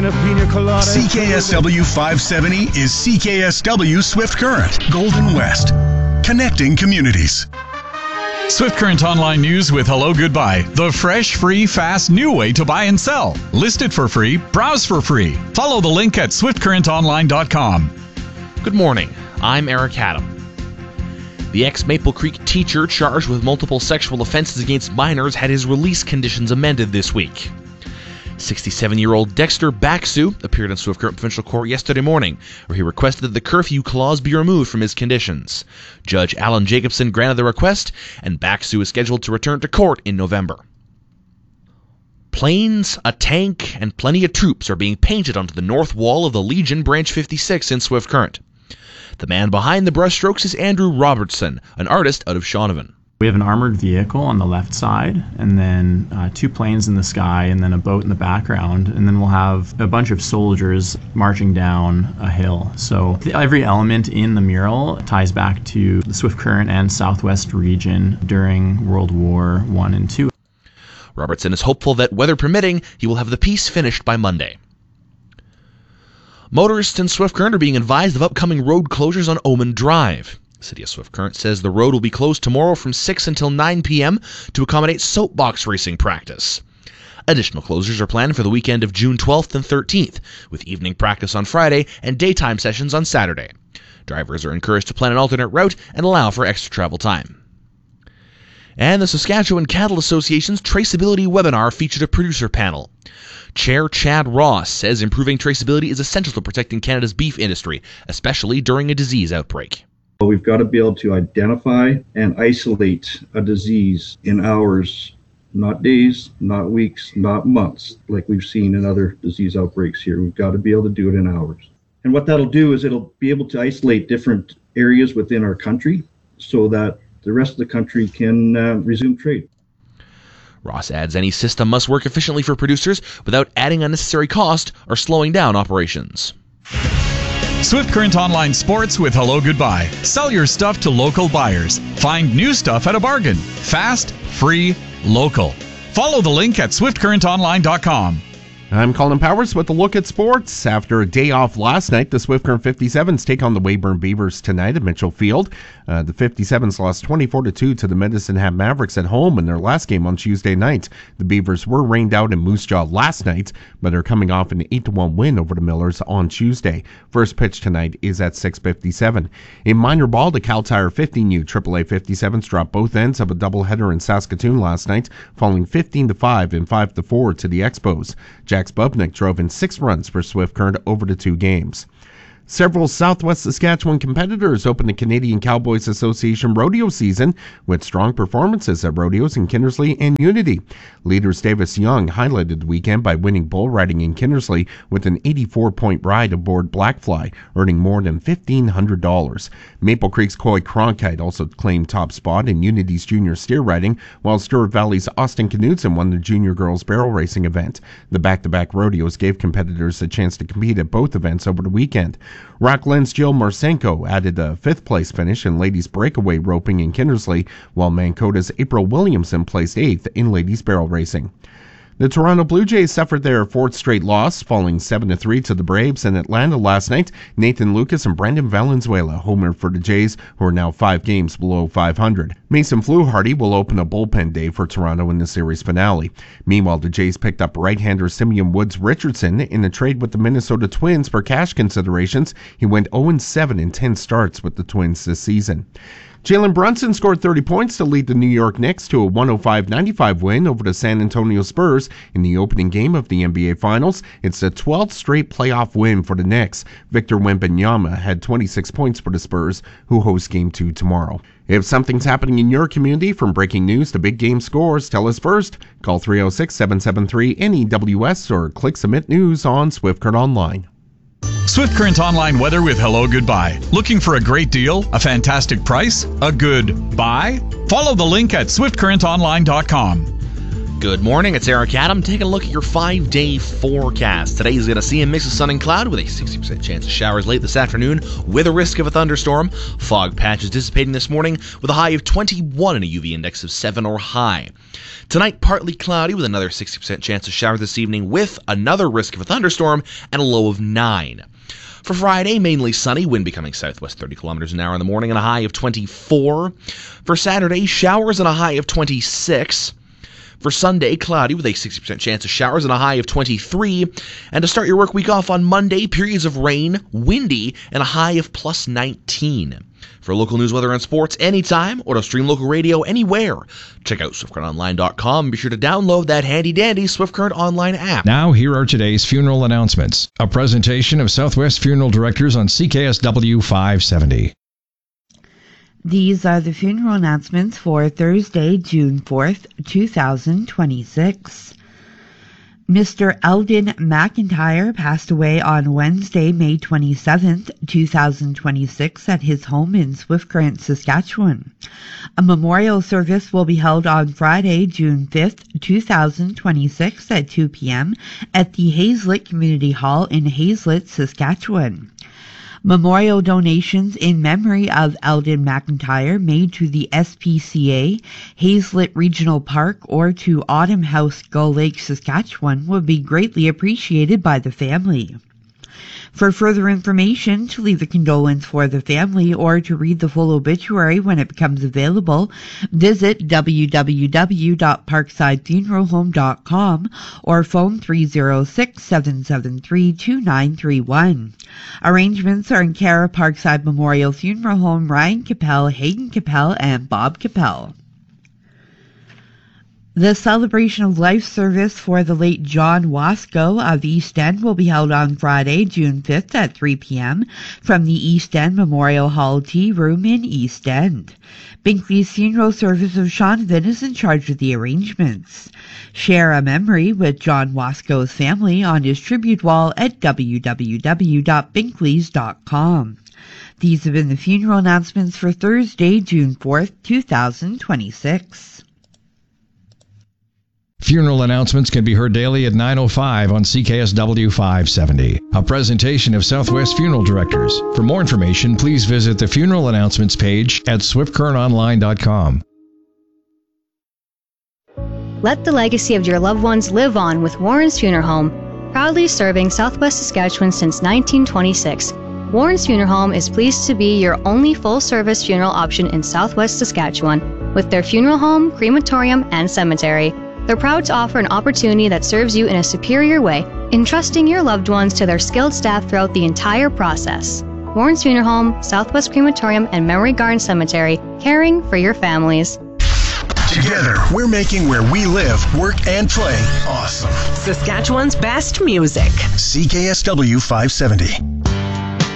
drinking a pina colada. CKSW 570 is CKSW Swift Current, Golden West, connecting communities. Swift Current Online News with Hello Goodbye, the fresh, free, fast, new way to buy and sell. List it for free, browse for free. Follow the link at swiftcurrentonline.com. Good morning. I'm Eric Haddam. The ex-Maple Creek teacher charged with multiple sexual offenses against minors had his release conditions amended this week. 67-year-old Dexter Baksu appeared in Swift Current Provincial Court yesterday morning, where he requested that the curfew clause be removed from his conditions. Judge Alan Jacobson granted the request, and Baksu is scheduled to return to court in November. Planes, a tank, and plenty of troops are being painted onto the north wall of the Legion Branch 56 in Swift Current. The man behind the brushstrokes is Andrew Robertson, an artist out of Shaunavon. We have an armored vehicle on the left side, and then 2 planes in the sky, and then a boat in the background, and then we'll have a bunch of soldiers marching down a hill. So every element in the mural ties back to the Swift Current and Southwest region during World War I and II. Robertson is hopeful that, weather permitting, he will have the piece finished by Monday. Motorists in Swift Current are being advised of upcoming road closures on Oman Drive. The City of Swift Current says the road will be closed tomorrow from 6 until 9 p.m. to accommodate soapbox racing practice. Additional closures are planned for the weekend of June 12th and 13th, with evening practice on Friday and daytime sessions on Saturday. Drivers are encouraged to plan an alternate route and allow for extra travel time. And the Saskatchewan Cattle Association's traceability webinar featured a producer panel. Chair Chad Ross says improving traceability is essential to protecting Canada's beef industry, especially during a disease outbreak. We've got to be able to identify and isolate a disease in hours, not days, not weeks, not months, like we've seen in other disease outbreaks here. We've got to be able to do it in hours. And what that'll do is it'll be able to isolate different areas within our country so that the rest of the country can resume trade. Ross adds any system must work efficiently for producers without adding unnecessary cost or slowing down operations. Swift Current Online Sports with Hello Goodbye. Sell your stuff to local buyers. Find new stuff at a bargain. Fast, free, local. Follow the link at swiftcurrentonline.com. I'm Colin Powers with a look at sports. After a day off last night, the Swift Current 57s take on the Weyburn Beavers tonight at Mitchell Field. The 57s lost 24-2 to the Medicine Hat Mavericks at home in their last game on Tuesday night. The Beavers were rained out in Moose Jaw last night, but are coming off an 8-1 win over the Millers on Tuesday. First pitch tonight is at 6:57. In minor ball, the Cal Tire 15U AAA 57s dropped both ends of a doubleheader in Saskatoon last night, falling 15-5 and 5-4 to the Expos. Jack Bubnick drove in 6 runs for Swift Current over the 2 games. Several Southwest Saskatchewan competitors opened the Canadian Cowboys Association rodeo season with strong performances at rodeos in Kindersley and Unity. Leaders Davis Young highlighted the weekend by winning bull riding in Kindersley with an 84-point ride aboard Blackfly, earning more than $1,500. Maple Creek's Coy Cronkite also claimed top spot in Unity's junior steer riding, while Stewart Valley's Austin Knudsen won the junior girls barrel racing event. The back-to-back rodeos gave competitors a chance to compete at both events over the weekend. Rockland's Jill Marsenko added a 5th-place finish in ladies' breakaway roping in Kindersley, while Mancota's April Williamson placed 8th in ladies' barrel racing. The Toronto Blue Jays suffered their 4th straight loss, falling 7-3 to the Braves in Atlanta last night. Nathan Lucas and Brandon Valenzuela homered for the Jays, who are now 5 games below 500. Mason Fluharty will open a bullpen day for Toronto in the series finale. Meanwhile, the Jays picked up right-hander Simeon Woods Richardson in a trade with the Minnesota Twins for cash considerations. He went 0-7 in 10 starts with the Twins this season. Jalen Brunson scored 30 points to lead the New York Knicks to a 105-95 win over the San Antonio Spurs in the opening game of the NBA Finals. It's the 12th straight playoff win for the Knicks. Victor Wembanyama had 26 points for the Spurs, who host Game 2 tomorrow. If something's happening in your community, from breaking news to big game scores, tell us first. Call 306-773-NEWS or click Submit News on Swift Current Online. Swift Current Online weather with Hello Goodbye. Looking for a great deal, a fantastic price, a good buy? Follow the link at swiftcurrentonline.com. Good morning, it's Eric Adam taking a look at your 5-day forecast. Today is going to see a mix of sun and cloud with a 60% chance of showers late this afternoon with a risk of a thunderstorm. Fog patches dissipating this morning with a high of 21 and a UV index of 7 or high. Tonight, partly cloudy with another 60% chance of showers this evening with another risk of a thunderstorm and a low of 9. For Friday, mainly sunny, wind becoming southwest 30 kilometers an hour in the morning and a high of 24. For Saturday, showers and a high of 26. For Sunday, cloudy with a 60% chance of showers and a high of 23. And to start your work week off on Monday, periods of rain, windy, and a high of plus 19. For local news, weather, and sports anytime, or to stream local radio anywhere, check out SwiftCurrentOnline.com. Be sure to download that handy-dandy Swift Current Online app. Now, here are today's funeral announcements. A presentation of Southwest Funeral Directors on CKSW 570. These are the funeral announcements for Thursday, June 4th, 2026. Mr. Eldon McIntyre passed away on Wednesday, May 27th, 2026 at his home in Swift Current, Saskatchewan. A memorial service will be held on Friday, June 5th, 2026 at 2 p.m. at the Hazelet Community Hall in Hazelet, Saskatchewan. Memorial donations in memory of Eldon McIntyre made to the SPCA, Hazelet Regional Park, or to Autumn House, Gull Lake, Saskatchewan would be greatly appreciated by the family. For further information, to leave a condolence for the family, or to read the full obituary when it becomes available, visit www.parksidefuneralhome.com or phone 306-773-2931. Arrangements are in care of Parkside Memorial Funeral Home, Ryan Capel, Hayden Capel, and Bob Capel. The Celebration of Life service for the late John Wasco of East End will be held on Friday, June 5th at 3 p.m. from the East End Memorial Hall Tea Room in East End. Binkley's Funeral Service of Shaunavon is in charge of the arrangements. Share a memory with John Wasco's family on his tribute wall at www.binkleys.com. These have been the funeral announcements for Thursday, June 4th, 2026. Funeral announcements can be heard daily at 9:05 on CKSW 570. A presentation of Southwest Funeral Directors. For more information, please visit the funeral announcements page at SwiftCurrentOnline.com. Let the legacy of your loved ones live on with Warren's Funeral Home, proudly serving Southwest Saskatchewan since 1926. Warren's Funeral Home is pleased to be your only full-service funeral option in Southwest Saskatchewan with their funeral home, crematorium, and cemetery. They're proud to offer an opportunity that serves you in a superior way, entrusting your loved ones to their skilled staff throughout the entire process. Warren's Funeral Home, Southwest Crematorium, and Memory Garden Cemetery, caring for your families. Together, we're making where we live, work, and play awesome. Saskatchewan's best music. CKSW 570.